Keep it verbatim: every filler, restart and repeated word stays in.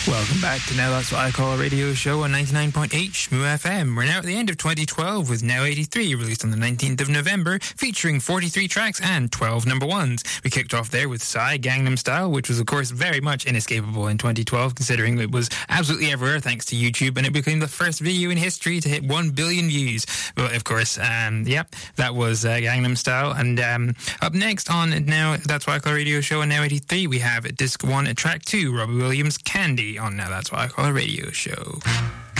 Welcome back to Now That's What I Call a Radio Show on ninety-nine point eight Shmoo F M. We're now at the end of twenty twelve with Now eighty-three, released on the nineteenth of November, featuring forty-three tracks and twelve number ones. We kicked off there with Psy, Gangnam Style, which was of course very much inescapable in twenty twelve, considering it was absolutely everywhere thanks to YouTube, and it became the first video in history to hit one billion views. But of course, um, yep, that was uh, Gangnam Style. And um, up next on Now That's What I Call a Radio Show on Now eighty-three, we have Disc one, Track two, Robbie Williams, Candy, on Now That's What I Call a Radio Show.